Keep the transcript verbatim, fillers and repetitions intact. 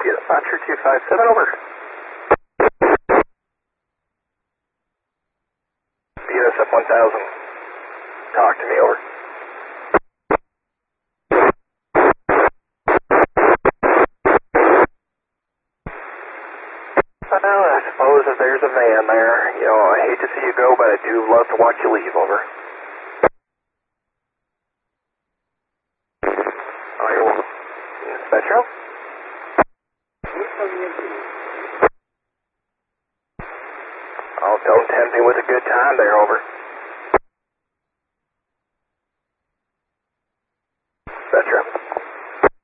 Get Archer two five seven, over. B S F one thousand, talk to me, over. Well, I suppose if there's a van there, you know, I hate to see you go, but I do love to watch you leave, over. Oh, you're welcome. Metro? Oh, don't tempt me with a good time there, over.